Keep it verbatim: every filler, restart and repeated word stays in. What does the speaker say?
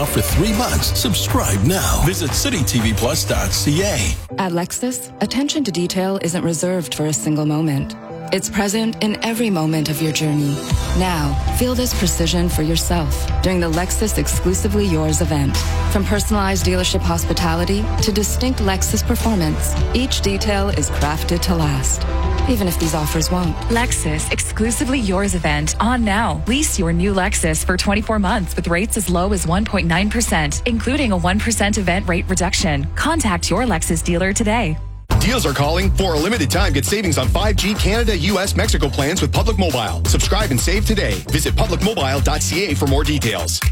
trial for three months. Subscribe now. Visit city t v plus dot c a. At Lexus, attention to detail isn't reserved for a single moment. It's present in every moment of your journey. Now, feel this precision for yourself during the Lexus Exclusively Yours event. From personalized dealership hospitality to distinct Lexus performance, each detail is crafted to last, even if these offers won't. Lexus Exclusively Yours event on now. Lease your new Lexus for twenty-four months with rates as low as one point nine percent, including a one percent event rate reduction. Contact your Lexus dealer today. Deals are calling. For a limited time, get savings on five G Canada, U S, Mexico plans with Public Mobile. Subscribe and save today. Visit public mobile dot c a for more details.